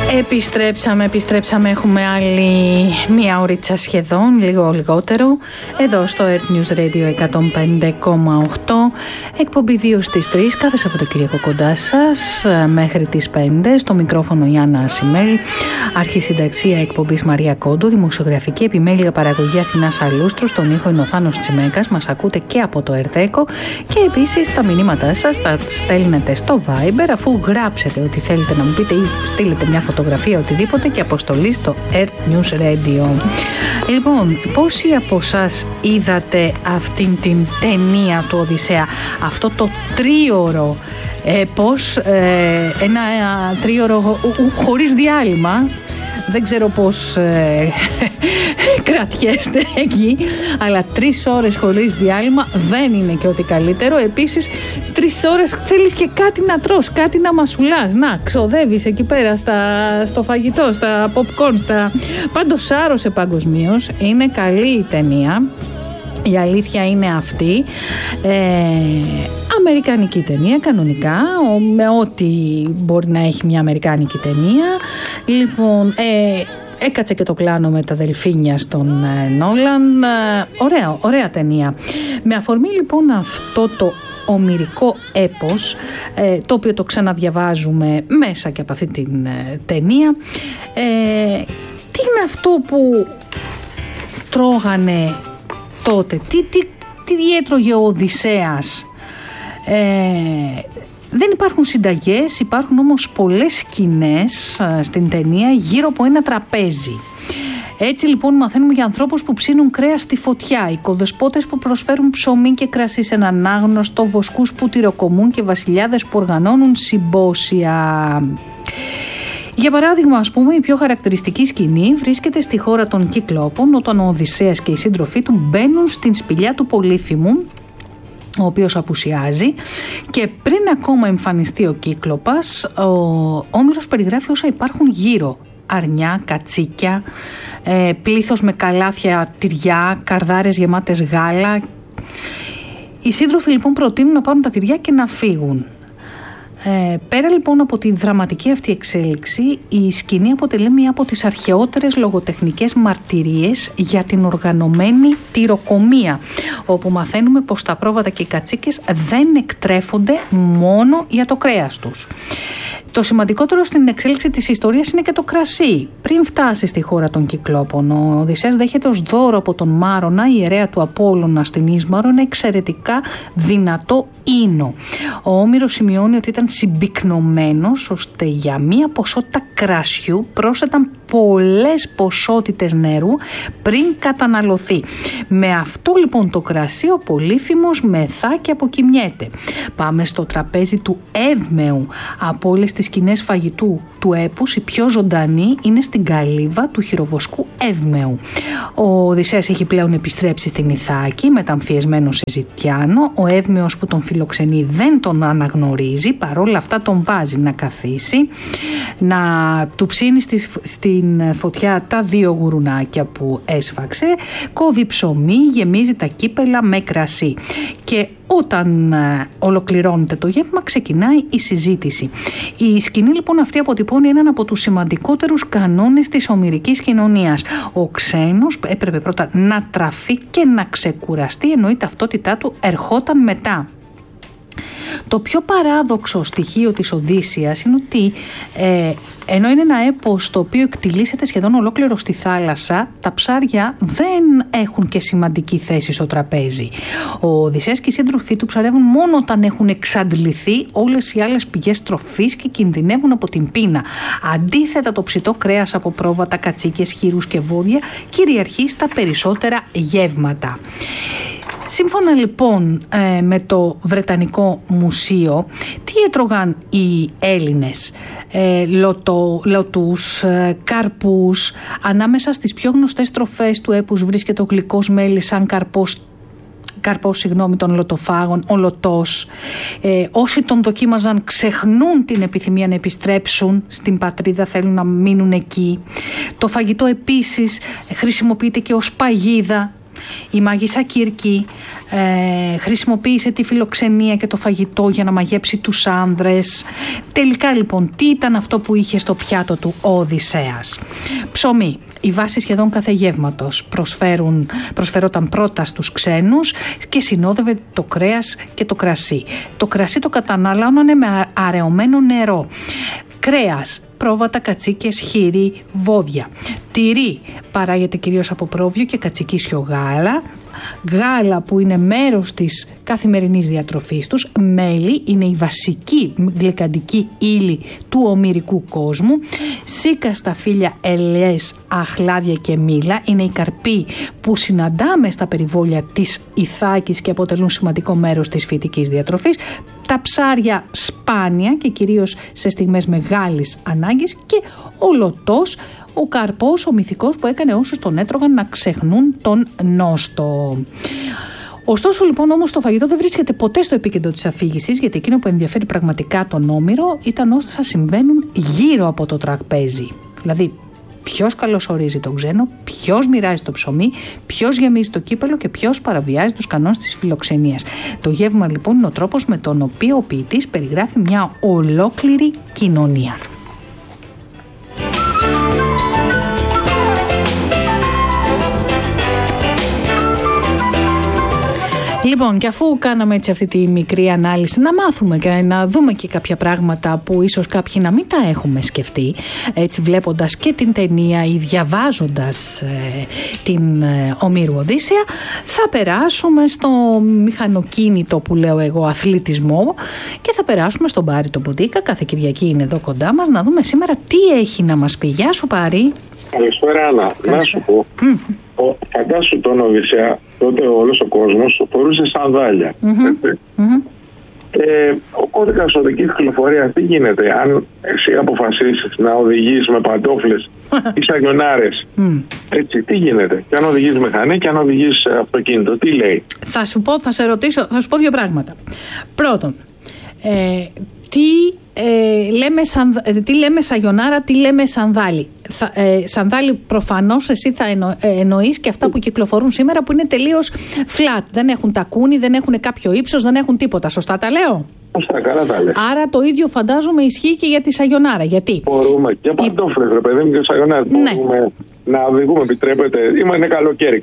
Επιστρέψαμε, έχουμε άλλη μία ωρίτσα σχεδόν, λίγο λιγότερο, εδώ στο Earth News Radio 105,8, εκπομπή 2 στις 3, κάθε Σαββατοκύριακο κοντά σας, μέχρι τις 5, στο μικρόφωνο Γιάννα Ασημέλη, αρχισυνταξία εκπομπής Μαρία Κόντου, δημοσιογραφική επιμέλεια παραγωγή Αθηνάς Αλούστρου, στον ήχο είναι ο Θάνος Τσιμέκας, μας ακούτε και από το Ερτέκο και επίσης τα μηνύματά σας τα στέλνετε στο Viber, αφού γράψετε ότι θέλετε να μου πείτε ή στείλετε μια φωτογραφία, οτιδήποτε, και αποστολή στο Earth News Radio. Λοιπόν, πόσοι από εσάς είδατε αυτήν την ταινία του Οδυσσέα, αυτό το τρίωρο έπος, ένα τρίωρο χωρίς διάλειμμα? Δεν ξέρω πώς κρατιέστε εκεί, αλλά 3 ώρες χωρίς διάλειμμα δεν είναι και ό,τι καλύτερο. Επίσης 3 ώρες θέλεις και κάτι να τρως, κάτι να μασουλάς, να ξοδεύεις εκεί πέρα στο φαγητό, στα popcorn, πάντως σάρωσε παγκοσμίως. Είναι καλή η ταινία, η αλήθεια είναι αυτή. Αμερικανική ταινία κανονικά, με ό,τι μπορεί να έχει μια αμερικάνικη ταινία. Λοιπόν, έκατσε και το πλάνο με τα δελφίνια στον Νόλαν. Ωραία ταινία. Με αφορμή λοιπόν αυτό το ομηρικό έπος, το οποίο το ξαναδιαβάζουμε μέσα και από αυτή την ταινία, τι είναι αυτό που τρώγανε τότε, τι έτρωγε ο Οδυσσέας? Δεν υπάρχουν συνταγές, υπάρχουν όμως πολλές σκηνές στην ταινία γύρω από ένα τραπέζι. Έτσι λοιπόν μαθαίνουμε για ανθρώπους που ψήνουν κρέας στη φωτιά, οικοδεσπότες που προσφέρουν ψωμί και κρασί σε έναν άγνωστο, βοσκούς που τυροκομούν και βασιλιάδες που οργανώνουν συμπόσια. Για παράδειγμα, ας πούμε, η πιο χαρακτηριστική σκηνή βρίσκεται στη χώρα των Κυκλόπων, όταν ο Οδυσσέας και οι σύντροφοί του μπαίνουν στην σπηλιά του Πολύφημου, ο οποίος απουσιάζει, και πριν ακόμα εμφανιστεί ο Κύκλοπας, ο Όμηρος περιγράφει όσα υπάρχουν γύρω. Αρνιά, κατσίκια, πλήθος με καλάθια τυριά, καρδάρες γεμάτες γάλα. Οι σύντροφοι λοιπόν προτείνουν να πάρουν τα τυριά και να φύγουν. Πέρα λοιπόν από τη δραματική αυτή εξέλιξη, η σκηνή αποτελεί μία από τις αρχαιότερες λογοτεχνικές μαρτυρίες για την οργανωμένη τυροκομεία, όπου μαθαίνουμε πως τα πρόβατα και οι κατσίκες δεν εκτρέφονται μόνο για το κρέας τους. Το σημαντικότερο στην εξέλιξη της ιστορίας είναι και το κρασί. Πριν φτάσει στη χώρα των Κυκλόπων, ο Οδυσσέας δέχεται ως δώρο από τον Μάρονα, ιερέα του Απόλλωνα στην Ίσμαρο, ένα εξαιρετικά δυνατό ίνο. Ο Όμηρος σημειώνει ότι ήταν συμπυκνωμένος ώστε για μία ποσότητα κρασιού πρόσθεταν πολλές ποσότητες νερού πριν καταναλωθεί. Με αυτό λοιπόν το κρασί ο Πολύφημος μεθά και αποκοιμιέται. Πάμε στο τραπέζι του Εύμεου. Από όλες τις σκηνές φαγητού του έπους, η πιο ζωντανή είναι στην καλύβα του χειροβοσκού Εύμεου. Ο Οδυσσέας έχει πλέον επιστρέψει στην Ιθάκη, μεταμφιεσμένο σε ζητιάνο. Ο Εύμεος που τον φιλοξενεί δεν τον αναγνωρίζει, παρόλα αυτά τον βάζει να καθίσει, να του ψήνει στην φωτιά τα 2 γουρουνάκια που έσφαξε, κόβει ψωμί, γεμίζει τα κύπελα με κρασί. Και όταν ολοκληρώνεται το γεύμα, ξεκινάει η συζήτηση. Η σκηνή λοιπόν αυτή αποτυπώνει έναν από τους σημαντικότερους κανόνες της ομηρικής κοινωνίας. Ο ξένος έπρεπε πρώτα να τραφεί και να ξεκουραστεί, ενώ η ταυτότητά του ερχόταν μετά. Το πιο παράδοξο στοιχείο της Οδύσσειας είναι ότι ενώ είναι ένα έπος το οποίο εκτιλήσεται σχεδόν ολόκληρο στη θάλασσα, τα ψάρια δεν έχουν και σημαντική θέση στο τραπέζι. Ο Οδυσσέας και οι σύντροφοί του ψαρεύουν μόνο όταν έχουν εξαντληθεί όλες οι άλλες πηγές τροφής και κινδυνεύουν από την πείνα. Αντίθετα, το ψητό κρέας από πρόβατα, κατσίκες, χείρους και βόδια κυριαρχεί στα περισσότερα γεύματα. Σύμφωνα λοιπόν με το Βρετανικό Μουσείο, τι έτρωγαν οι Έλληνες? Λωτούς, καρπούς. Ανάμεσα στις πιο γνωστές τροφές του έπους βρίσκεται ο γλυκός μέλις σαν καρπός των λωτοφάγων, ο λωτός. Όσοι τον δοκίμαζαν ξεχνούν την επιθυμία να επιστρέψουν στην πατρίδα, θέλουν να μείνουν εκεί. Το φαγητό επίσης χρησιμοποιείται και ως παγίδα Η μάγισσα Κύρκη χρησιμοποίησε τη φιλοξενία και το φαγητό για να μαγέψει τους άνδρες. Τελικά λοιπόν, τι ήταν αυτό που είχε στο πιάτο του ο Οδυσσέας? Ψωμί. Η βάση σχεδόν κάθε γεύματος προσφερόταν πρώτα στους ξένους και συνόδευε το κρέας και το κρασί. Το κρασί το κατανάλωνανε με αραιωμένο νερό. Κρέας, πρόβατα, κατσίκες, χείρι, βόδια. Τυρί παράγεται κυρίως από πρόβιο και κατσικίσιο γάλα. Γάλα που είναι μέρος της καθημερινής διατροφής τους. Μέλι είναι η βασική γλυκαντική ύλη του ομηρικού κόσμου. Σίκα, σταφύλια, ελιές, αχλάδια και μήλα είναι οι καρποί που συναντάμε στα περιβόλια της Ιθάκης και αποτελούν σημαντικό μέρος της φυτικής διατροφής. Τα ψάρια σπάνια και κυρίως σε στιγμές μεγάλης ανάγκης, και ο λωτός, ο καρπός, ο μυθικός που έκανε όσους τον έτρωγαν να ξεχνούν τον νόστο. Ωστόσο λοιπόν όμως το φαγητό δεν βρίσκεται ποτέ στο επίκεντρο της αφήγησης, γιατί εκείνο που ενδιαφέρει πραγματικά τον Όμηρο ήταν όσα συμβαίνουν γύρω από το τραπέζι. Δηλαδή ποιος καλωσορίζει τον ξένο, ποιος μοιράζει το ψωμί, ποιος γεμίζει το κύπελο και ποιος παραβιάζει τους κανόνες της φιλοξενίας. Το γεύμα λοιπόν είναι ο τρόπος με τον οποίο ο ποιητής περιγράφει μια ολόκληρη κοινωνία. Λοιπόν, και αφού κάναμε έτσι αυτή τη μικρή ανάλυση, να μάθουμε και να δούμε και κάποια πράγματα που ίσως κάποιοι να μην τα έχουμε σκεφτεί, έτσι βλέποντας και την ταινία ή διαβάζοντας την Ομήρου Οδύσσεια, θα περάσουμε στο μηχανοκίνητο που λέω εγώ αθλητισμό και θα περάσουμε στον Πάρη τον Μποντίκα. Κάθε Κυριακή είναι εδώ κοντά μας, να δούμε σήμερα τι έχει να μας πει. Γεια σου Πάρη. Καλησπέρα Άννα. Να σου πω. Φαντάσου τον Οδυσσέα, τότε όλος ο κόσμος φορούσε σανδάλια. Ο κώδικας οδικής κυκλοφορίας τι γίνεται αν εσύ αποφασίσεις να οδηγείς με παντόφλες ή σαγιονάρες? Έτσι, τι γίνεται? Και αν οδηγείς μηχανή και αν οδηγείς αυτοκίνητο, τι λέει? Θα σου πω δύο πράγματα. Πρώτον, τι λέμε σαγιονάρα, τι λέμε σανδάλι. Σανδάλι προφανώς εσύ θα εννοείς και αυτά που κυκλοφορούν σήμερα, που είναι τελείως flat. Δεν έχουν τακούνι, δεν έχουν κάποιο ύψος, δεν έχουν τίποτα. Σωστά τα λέω? Σωστά, καλά τα λες. Άρα το ίδιο φαντάζομαι ισχύει και για τη σαγιονάρα. Γιατί? Μπορούμε και παντόφλες ρε παιδί μου και σαγιονάρα. Ναι. Μπορούμε να οδηγούμε, επιτρέπεται? Είναι καλοκαίρι.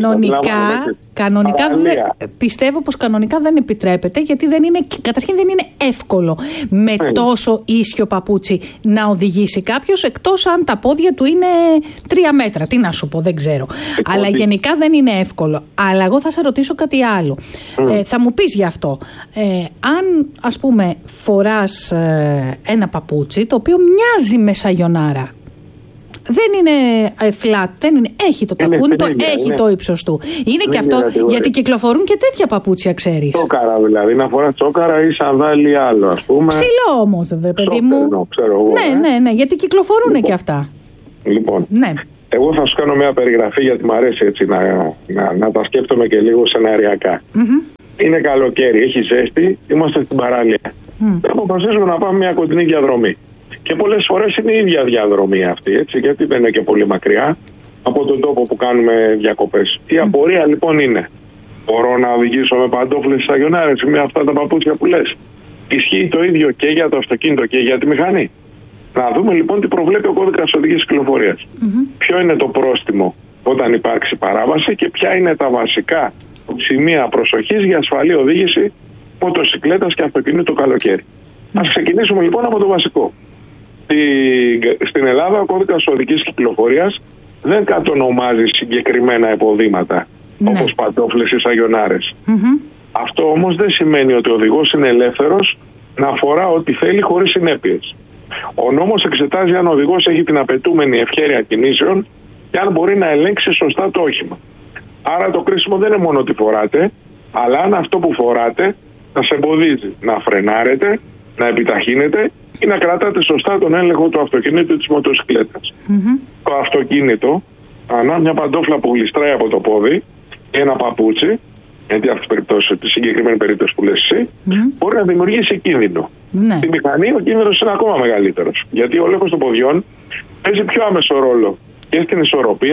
Κανονικά πιστεύω πως κανονικά δεν επιτρέπεται, γιατί καταρχήν δεν είναι εύκολο με τόσο ίσιο παπούτσι να οδηγήσει κάποιος, εκτός αν τα πόδια του είναι 3 μέτρα. Τι να σου πω, δεν ξέρω. Αλλά γενικά δεν είναι εύκολο. Αλλά εγώ θα σε ρωτήσω κάτι άλλο. Θα μου πεις γι' αυτό. Αν ας πούμε φοράς ένα παπούτσι το οποίο μοιάζει με σαγιονάρα, δεν είναι flat, δεν είναι, έχει το τακούνι, έχει το ύψος του. Είναι και αυτό, γιατί κυκλοφορούν και τέτοια παπούτσια, ξέρεις. Τσόκαρα δηλαδή, να φοράς τσόκαρα ή σανδάλι άλλο, ας πούμε. Ψηλό όμως, παιδί μου. Ναι, γιατί κυκλοφορούν και αυτά. Λοιπόν, εγώ θα σου κάνω μια περιγραφή, γιατί μου αρέσει έτσι να τα σκέφτομαι και λίγο σεναριακά. Είναι καλοκαίρι, έχει ζέστη, είμαστε στην παράλια. Αποφασίζουμε να πάμε μια κοντινή διαδρομή. Και πολλές φορές είναι η ίδια διαδρομή αυτή, έτσι, γιατί δεν είναι και πολύ μακριά από τον τόπο που κάνουμε διακοπές. Η απορία λοιπόν είναι, μπορώ να οδηγήσω με παντόφλες σαγιονάρες με αυτά τα παπούτσια που λες? Ισχύει το ίδιο και για το αυτοκίνητο και για τη μηχανή? Να δούμε λοιπόν τι προβλέπει ο κώδικας οδικής κυκλοφορίας. Ποιο είναι το πρόστιμο όταν υπάρξει παράβαση και ποια είναι τα βασικά σημεία προσοχής για ασφαλή οδήγηση μοτοσικλέτας και αυτοκινήτου το καλοκαίρι. Ας ξεκινήσουμε λοιπόν από το βασικό. Στην Ελλάδα ο κώδικας οδικής κυκλοφορίας δεν κατονομάζει συγκεκριμένα υποδήματα, όπως παντόφλες ή σαγιονάρες. Αυτό όμως δεν σημαίνει ότι ο οδηγός είναι ελεύθερος να φορά ό,τι θέλει χωρίς συνέπειες. Ο νόμος εξετάζει αν ο οδηγός έχει την απαιτούμενη ευχέρεια κινήσεων και αν μπορεί να ελέγξει σωστά το όχημα. Άρα το κρίσιμο δεν είναι μόνο ότι φοράτε, αλλά αν αυτό που φοράτε σας εμποδίζει να φρενάρετε, να επιταχύνετε ή να κρατάτε σωστά τον έλεγχο του αυτοκινήτου της μοτοσυκλέτας. Το αυτοκίνητο, ανά μια παντόφλα που γλιστράει από το πόδι και ένα παπούτσι, γιατί αυτή τη συγκεκριμένη περίπτωση που λες εσύ, μπορεί να δημιουργήσει κίνδυνο. Στη μηχανή ο κίνδυνος είναι ακόμα μεγαλύτερος, γιατί ο έλεγχος των ποδιών παίζει πιο άμεσο ρόλο και στην ισορροπία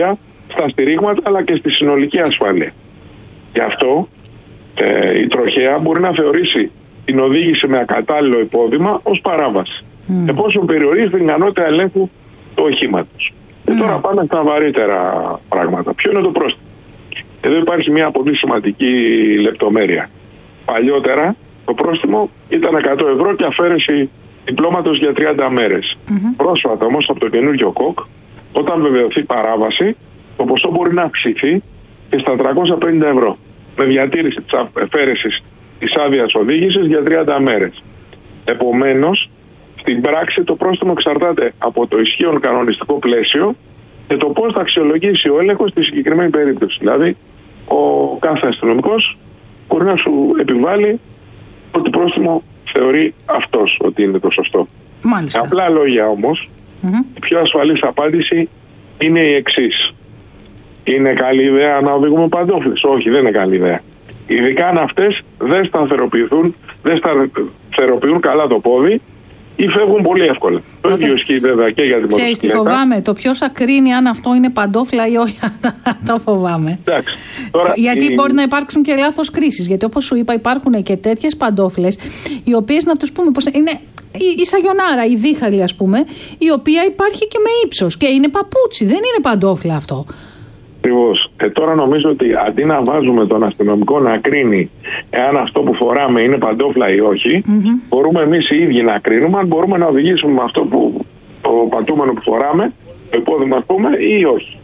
στα στηρίγματα αλλά και στη συνολική ασφάλεια. Γι' αυτό η τροχέα μπορεί να θεωρήσει την οδήγηση με ακατάλληλο υπόδημα ως παράβαση. Εφόσον περιορίζει την ικανότητα ελέγχου του οχήματος. Και τώρα πάμε στα βαρύτερα πράγματα. Ποιο είναι το πρόστιμο? Εδώ υπάρχει μια πολύ σημαντική λεπτομέρεια. Παλιότερα το πρόστιμο ήταν 100 ευρώ και αφαίρεση διπλώματος για 30 μέρες. Πρόσφατα όμως από το καινούργιο ΚΟΚ, όταν βεβαιωθεί παράβαση, το ποσό μπορεί να αυξηθεί και στα 350 ευρώ. Με διατήρηση της αφαίρεσης της άδειας οδήγησης για 30 μέρες. Επομένως, στην πράξη το πρόστιμο εξαρτάται από το ισχύον κανονιστικό πλαίσιο και το πώς θα αξιολογήσει ο έλεγχος στη συγκεκριμένη περίπτωση. Δηλαδή, ο κάθε αστυνομικός μπορεί να σου επιβάλλει ότι πρόστιμο θεωρεί αυτός ότι είναι το σωστό. Μάλιστα. Απλά λόγια όμως, η πιο ασφαλής απάντηση είναι η εξής. Είναι καλή ιδέα να οδηγούμε παντόφλες? Όχι, δεν είναι καλή ιδέα. Ειδικά αν αυτές δεν σταθεροποιούν καλά το πόδι ή φεύγουν πολύ εύκολα. Το ίδιο ισχύει βέβαια και για τη μοτοσυκλέτα. Ξέρεις τι φοβάμαι? Το ποιος θα κρίνει αν αυτό είναι παντόφλα ή όχι, το φοβάμαι. Εντάξει, τώρα γιατί μπορεί να υπάρξουν και λάθος κρίσεις. Γιατί όπως σου είπα, υπάρχουν και τέτοιες παντόφλες, οι οποίες, να τους πούμε πώς είναι, η σαγιονάρα, η δίχαλη ας πούμε, η οποία υπάρχει και με ύψος και είναι παπούτσι, δεν είναι παντόφλα αυτό. Ακριβώς. Τώρα νομίζω ότι αντί να βάζουμε τον αστυνομικό να κρίνει εάν αυτό που φοράμε είναι παντόφλα ή όχι, μπορούμε εμείς οι ίδιοι να κρίνουμε αν μπορούμε να οδηγήσουμε με αυτό το πατούμενο που φοράμε, το υπόδειγμα ας πούμε, ή όχι.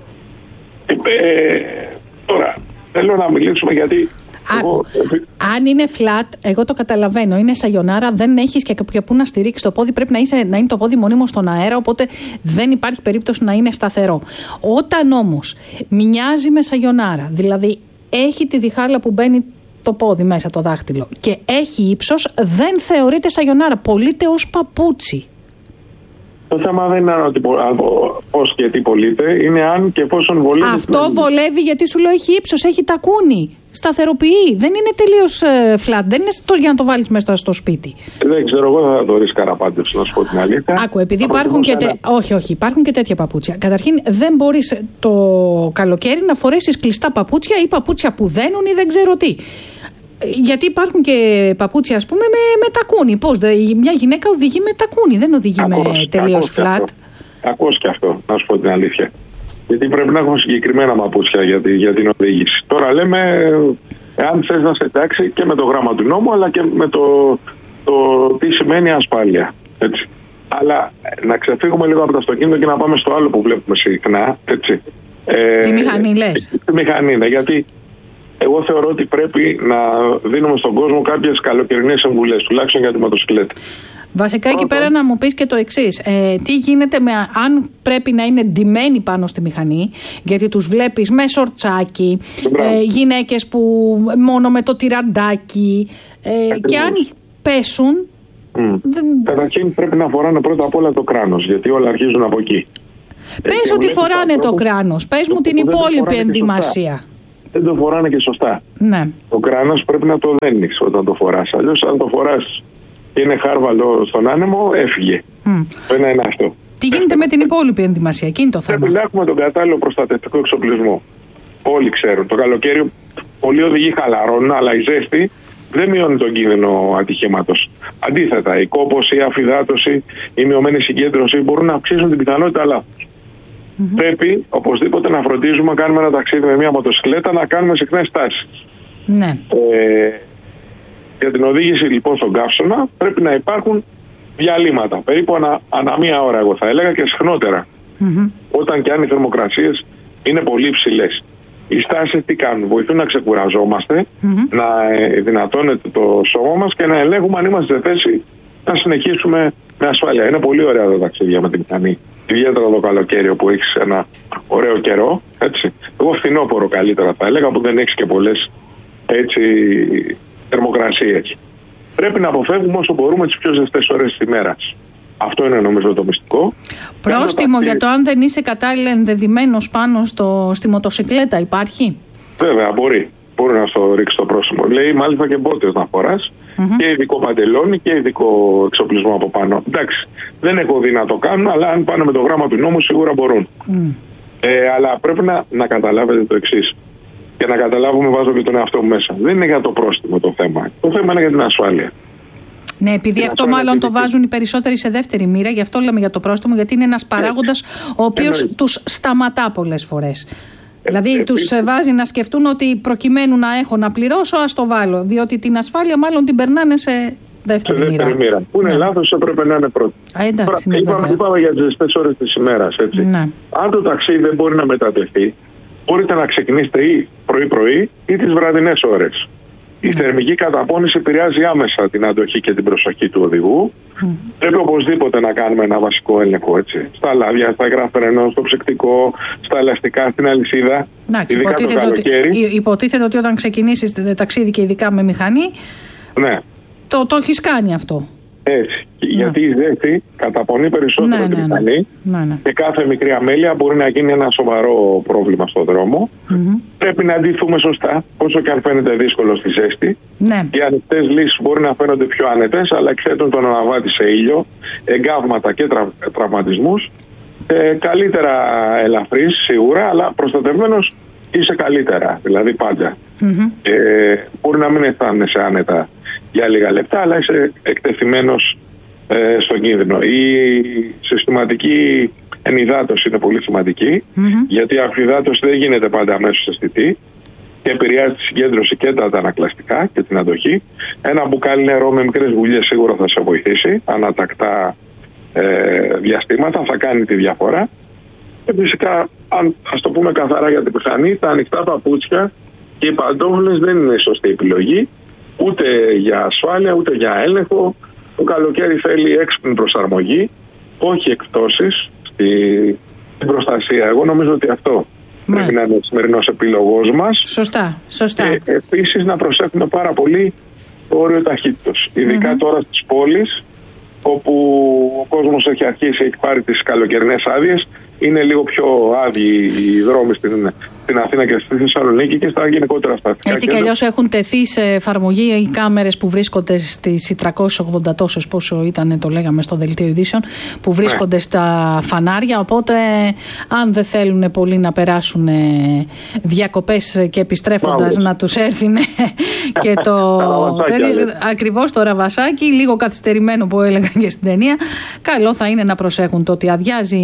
Τώρα θέλω να μιλήσουμε γιατί... Αν είναι flat, εγώ το καταλαβαίνω, είναι σαγιονάρα, δεν έχεις και πού να στηρίξεις το πόδι, πρέπει να είναι το πόδι μονίμως στον αέρα, οπότε δεν υπάρχει περίπτωση να είναι σταθερό. Όταν όμως μοιάζει με σαγιονάρα, δηλαδή έχει τη διχάλα που μπαίνει το πόδι μέσα το δάχτυλο και έχει ύψος, δεν θεωρείται σαγιονάρα, πωλείται ως παπούτσι. Το θέμα δεν είναι πώς και τι πωλείται, είναι αν και πόσον βολεύει. Αυτό βολεύει γιατί σου λέω έχει ύψος, έχει τακούνι. Σταθεροποιεί. Δεν είναι τελείως flat. Δεν είναι για να το βάλεις μέσα στο σπίτι. Δεν ξέρω, εγώ θα το ρίσκαρα απάντηση, να σου πω την αλήθεια. Άκου, επειδή υπάρχουν και, όχι, υπάρχουν και τέτοια παπούτσια. Καταρχήν, δεν μπορείς το καλοκαίρι να φορέσεις κλειστά παπούτσια ή παπούτσια που δένουν ή δεν ξέρω τι. Γιατί υπάρχουν και παπούτσια, ας πούμε, με τακούνι. Πώς, μια γυναίκα οδηγεί με τακούνι, δεν οδηγεί με τελείως flat. Ακούω και αυτό, να σου πω την αλήθεια. Γιατί πρέπει να έχουμε συγκεκριμένα παπούτσια για την οδήγηση. Τώρα λέμε, αν θες να σε εντάξει και με το γράμμα του νόμου, αλλά και με το τι σημαίνει ασφάλεια. Έτσι. Αλλά να ξεφύγουμε λίγο από το αυτοκίνητο και να πάμε στο άλλο που βλέπουμε συχνά. Έτσι. Στη μηχανή λες? Στη μηχανή, ναι, γιατί εγώ θεωρώ ότι πρέπει να δίνουμε στον κόσμο κάποιες καλοκαιρινές συμβουλές, τουλάχιστον για τη μοτοσυκλέτα. Βασικά εκεί πέρα να μου πεις και το εξής. Τι γίνεται αν πρέπει να είναι ντυμένοι πάνω στη μηχανή, γιατί τους βλέπεις με σορτσάκι, γυναίκες που μόνο με το τυραντάκι και αν πέσουν... Καταρχήν πρέπει να φοράνε πρώτα απ' όλα το κράνος, γιατί όλα αρχίζουν από εκεί. Πες ότι φοράνε το κράνος, πες μου την υπόλοιπη ενδυμασία. Δεν το φοράνε και σωστά. Ναι. Το κράνος πρέπει να το δένεις όταν το φοράς. Αλλιώς αν το φοράς και είναι χάρβαλο στον άνεμο, έφυγε. Το ένα είναι αυτό. Τι γίνεται με την υπόλοιπη ενδυμασία, εκείνη το θέμα? Πρέπει να έχουμε τον κατάλληλο προστατευτικό εξοπλισμό. Όλοι ξέρουν. Το καλοκαίρι πολλοί οδηγοί χαλαρώνουν, αλλά η ζέστη δεν μειώνει τον κίνδυνο ατυχήματος. Αντίθετα, η κόπωση, η αφυδάτωση, η μειωμένη συγκέντρωση μπορούν να αυξήσουν την πιθανότητα λάθους. Πρέπει οπωσδήποτε να φροντίζουμε να κάνουμε ένα ταξίδι με μια μοτοσυκλέτα, να κάνουμε συχνές στάσεις. Ναι. Για την οδήγηση λοιπόν στον καύσωνα πρέπει να υπάρχουν διαλύματα. Περίπου ανά μία ώρα, εγώ θα έλεγα, και συχνότερα. Όταν και αν οι θερμοκρασίες είναι πολύ υψηλές. Οι στάσεις τι κάνουν? Βοηθούν να ξεκουραζόμαστε, να δυνατώνεται το σώμα μας και να ελέγχουμε αν είμαστε σε θέση να συνεχίσουμε με ασφάλεια. Είναι πολύ ωραία τα ταξίδια με την μηχανή. Ιδιαίτερα το καλοκαίρι που έχεις ένα ωραίο καιρό. Έτσι. Εγώ φθινόπωρο καλύτερα θα έλεγα, που δεν έχεις και πολλές θερμοκρασίες. Πρέπει να αποφεύγουμε όσο μπορούμε τις πιο ζεστές ώρες της ημέρας. Αυτό είναι νομίζω το μυστικό. Πρόστιμο για το αν δεν είσαι κατάλληλα ενδεδειμένος πάνω στη μοτοσυκλέτα υπάρχει? Βέβαια, μπορεί να στο ρίξει το πρόστιμο. Λέει μάλιστα και μπότες να φοράς και ειδικό παντελόνι και ειδικό εξοπλισμό από πάνω. Εντάξει, δεν έχω δει να το κάνουν, αλλά αν πάνε με το γράμμα του νόμου σίγουρα μπορούν. Αλλά πρέπει να καταλάβετε το εξής. Και να καταλάβουμε, βάζω και τον εαυτό μου μέσα. Δεν είναι για το πρόστιμο το θέμα. Το θέμα είναι για την ασφάλεια. Ναι, επειδή αυτό μάλλον το βάζουν οι περισσότεροι σε δεύτερη μοίρα, γι' αυτό λέμε για το πρόστιμο, γιατί είναι ένας παράγοντας ο οποίος τους σταματά πολλές φορές. Δηλαδή τους βάζει να σκεφτούν ότι προκειμένου να έχω να πληρώσω, ας το βάλω. Διότι την ασφάλεια μάλλον την περνάνε σε δεύτερη μοίρα. Που είναι λάθος, έπρεπε να είναι πρώτη. Είπαμε για τις ζεστές ώρες της ημέρας. Ναι. Αν το ταξίδι δεν μπορεί να μετατεθεί, μπορείτε να ξεκινήσετε ή πρωί-πρωί ή τις βραδινές ώρες. Η θερμική καταπώνηση επηρεάζει άμεσα την αντοχή και την προσοχή του οδηγού. Πρέπει οπωσδήποτε να κάνουμε ένα βασικό έλεγχο, έτσι. Στα λάδια, στα γραφερενό, στο ψυκτικό, στα ελαστικά, στην αλυσίδα. Ειδικά το καλοκαίρι. Υποτίθεται ότι όταν ξεκινήσεις ταξίδι και ειδικά με μηχανή, ναι, το έχεις κάνει αυτό. Έτσι. Γιατί η ζέστη καταπονεί περισσότερο τη μηχανή και κάθε μικρή αμέλεια μπορεί να γίνει ένα σοβαρό πρόβλημα στον δρόμο. Πρέπει να αντιθούμε σωστά, όσο και αν φαίνεται δύσκολο στη ζέστη. Οι ανοιχτές λύσεις μπορεί να φαίνονται πιο άνετες, αλλά εκθέτουν τον αναβάτη σε ήλιο, εγκάβματα και τραυματισμούς. Καλύτερα ελαφρύς σίγουρα, αλλά προστατευμένος είσαι καλύτερα, δηλαδή πάντα. Μπορεί να μην αισθάνεσαι άνετα για λίγα λεπτά, αλλά είσαι εκτεθειμένος στον κίνδυνο. Η συστηματική ενυδάτωση είναι πολύ σημαντική, γιατί η αφυδάτωση δεν γίνεται πάντα αμέσως αισθητή και επηρεάζει τη συγκέντρωση και τα αντανακλαστικά και την αντοχή. Ένα μπουκάλι νερό με μικρές γουλιές σίγουρα θα σε βοηθήσει, ανατακτά διαστήματα, θα κάνει τη διαφορά. Και φυσικά, ας το πούμε καθαρά για την μηχανή, τα ανοιχτά παπούτσια και οι παντόφλες δεν είναι η σωστή επιλογή, ούτε για ασφάλεια, ούτε για έλεγχο. Το καλοκαίρι θέλει έξυπνη προσαρμογή, όχι εκπτώσεις στην προστασία. Εγώ νομίζω ότι αυτό πρέπει να είναι ο σημερινός επίλογος μας. Σωστά. Και επίσης να προσέχουμε πάρα πολύ το όριο ταχύτητος. Ειδικά τώρα στις πόλεις, όπου ο κόσμος έχει αρχίσει, έχει πάρει τις καλοκαιρινές άδειες, είναι λίγο πιο άδειοι οι δρόμοι στην Αθήνα και στη Θεσσαλονίκη και στα γενικότερα στα αστικά. Έτσι κι αλλιώς έχουν τεθεί σε εφαρμογή οι κάμερες που βρίσκονται στις 380 τόσες, πόσο ήταν, το λέγαμε στο δελτίο ειδήσεων, που βρίσκονται στα φανάρια. Οπότε, αν δεν θέλουν πολλοί να περάσουν διακοπές και επιστρέφοντας να τους έρθει και το. Ακριβώς το ραβασάκι, λίγο καθυστερημένο που έλεγα και στην ταινία. Καλό θα είναι να προσέχουν. Το ότι αδειάζει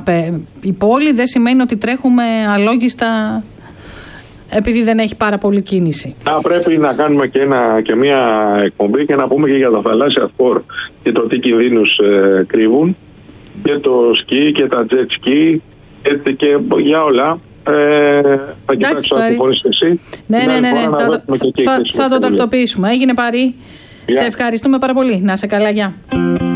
η πόλη δεν σημαίνει ότι τρέχουμε αλόγιστα επειδή δεν έχει πάρα πολύ κίνηση. Πρέπει να κάνουμε και μια εκπομπή και να πούμε και για τα θαλάσσια σπορ και το τι κινδύνους κρύβουν, και το σκι και τα jet ski και για όλα. Θα κοιτάξω αν συμφωνείς εσύ. Ναι. Θα το τακτοποιήσουμε. Έγινε Παρή. Σε ευχαριστούμε πάρα πολύ. Να είσαι καλά, γεια.